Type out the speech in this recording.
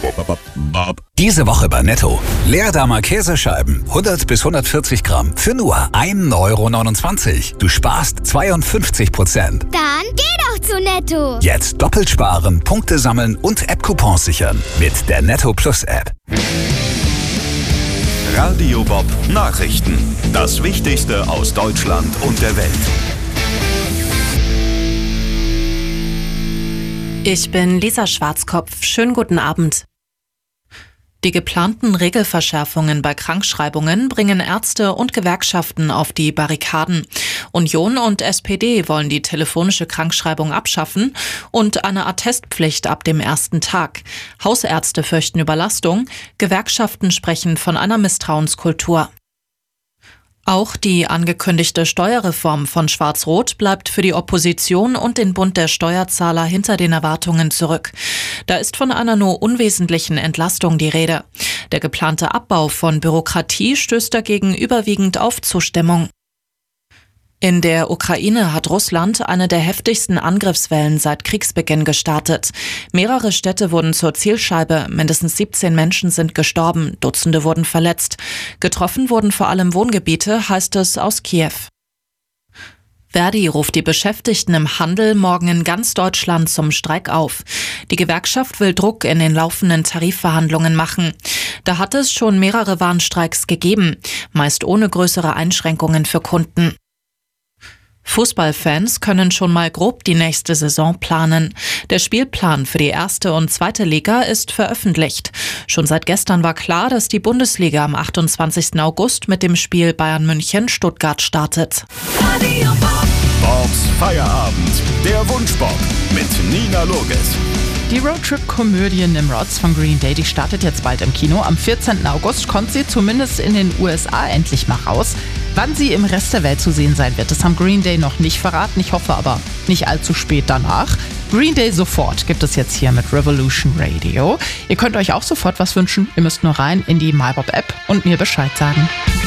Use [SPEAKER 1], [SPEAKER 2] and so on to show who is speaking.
[SPEAKER 1] Diese Woche bei Netto. Leerdammer Käsescheiben, 100 bis 140 Gramm, für nur 1,29 €. Du sparst 52%.
[SPEAKER 2] Dann geh doch zu Netto.
[SPEAKER 1] Jetzt doppelt sparen, Punkte sammeln und App-Coupons sichern. Mit der Netto Plus App.
[SPEAKER 3] Radio Bob Nachrichten. Das Wichtigste aus Deutschland und der Welt.
[SPEAKER 4] Ich bin Lisa Schwarzkopf. Schönen guten Abend. Die geplanten Regelverschärfungen bei Krankschreibungen bringen Ärzte und Gewerkschaften auf die Barrikaden. Union und SPD wollen die telefonische Krankschreibung abschaffen und eine Attestpflicht ab dem ersten Tag. Hausärzte fürchten Überlastung, Gewerkschaften sprechen von einer Misstrauenskultur. Auch die angekündigte Steuerreform von Schwarz-Rot bleibt für die Opposition und den Bund der Steuerzahler hinter den Erwartungen zurück. Da ist von einer nur unwesentlichen Entlastung die Rede. Der geplante Abbau von Bürokratie stößt dagegen überwiegend auf Zustimmung. In der Ukraine hat Russland eine der heftigsten Angriffswellen seit Kriegsbeginn gestartet. Mehrere Städte wurden zur Zielscheibe, mindestens 17 Menschen sind gestorben, Dutzende wurden verletzt. Getroffen wurden vor allem Wohngebiete, heißt es aus Kiew. Verdi ruft die Beschäftigten im Handel morgen in ganz Deutschland zum Streik auf. Die Gewerkschaft will Druck in den laufenden Tarifverhandlungen machen. Da hat es schon mehrere Warnstreiks gegeben, meist ohne größere Einschränkungen für Kunden. Fußballfans können schon mal grob die nächste Saison planen. Der Spielplan für die erste und zweite Liga ist veröffentlicht. Schon seit gestern war klar, dass die Bundesliga am 28. August mit dem Spiel Bayern München-Stuttgart startet.
[SPEAKER 3] Bobs Feierabend, der Wunschbob mit Nina Loges.
[SPEAKER 5] Die Roadtrip-Komödie Nimrods von Green Day, die startet jetzt bald im Kino. Am 14. August kommt sie zumindest in den USA endlich mal raus. Wann sie im Rest der Welt zu sehen sein wird, das haben Green Day noch nicht verraten. Ich hoffe aber nicht allzu spät danach. Green Day sofort gibt es jetzt hier mit Revolution Radio. Ihr könnt euch auch sofort was wünschen. Ihr müsst nur rein in die MyBob-App und mir Bescheid sagen.